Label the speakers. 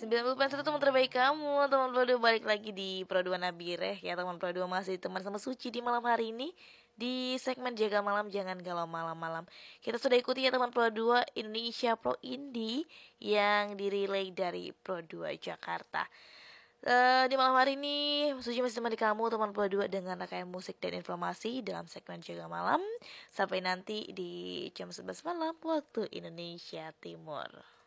Speaker 1: 90% teman terbaik kamu. Teman Pro 2 balik lagi di Pro 2 Nabireh ya. Teman Pro 2 masih teman sama Suci di malam hari ini di segmen Jaga Malam Jangan Galau Malam-malam. Kita sudah ikuti ya teman Pro 2 Indonesia Pro Indie yang direlay dari Pro 2 Jakarta. Di malam hari ini Suci masih temani kamu teman Pro 2 dengan rangkaian musik dan informasi dalam segmen Jaga Malam. Sampai nanti di jam 11 malam waktu Indonesia Timur.